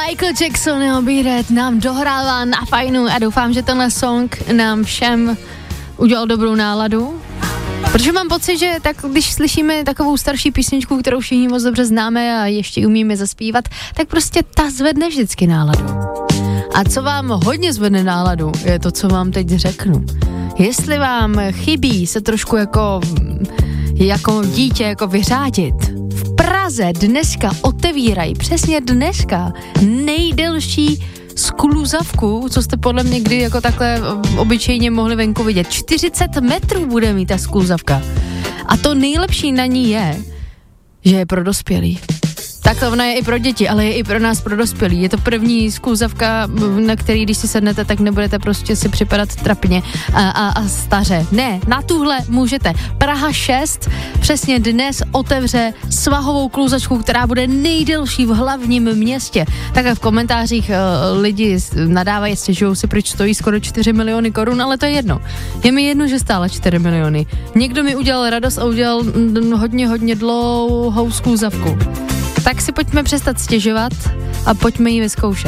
Michael Jackson, jeho Beat nám dohrává na fajnu a doufám, že tenhle song nám všem udělal dobrou náladu. Protože mám pocit, že tak, když slyšíme takovou starší písničku, kterou všichni moc dobře známe a ještě umíme zaspívat, tak prostě ta zvedne vždycky náladu. A co vám hodně zvedne náladu, je to, co vám teď řeknu. Jestli vám chybí se trošku jako dítě jako vyřádit, v Praze dneska otevírají, přesně dneska, nejdelší skluzavku, co jste podle mě kdy jako takhle obyčejně mohli venku vidět. 40 metrů bude mít ta skluzavka. A to nejlepší na ní je, že je pro dospělý. Tak ona je i pro děti, ale je i pro nás, pro dospělí. Je to první skluzavka, na který, když si sednete, tak nebudete prostě si připadat trapně a staře. Ne, na tuhle můžete. Praha 6 přesně dnes otevře svahovou kluzačku, která bude nejdelší v hlavním městě. Takhle v komentářích lidi nadávají, stěžují si, proč stojí skoro 4 miliony korun, ale to je jedno. Je mi jedno, že stála 4 miliony. Někdo mi udělal radost a udělal hodně dlouhou skluzavku. Tak si pojďme přestat stěžovat a pojďme ji vyzkoušet.